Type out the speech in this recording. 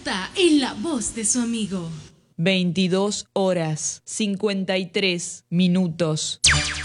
está en la voz de su amigo. 22 horas 53 minutos.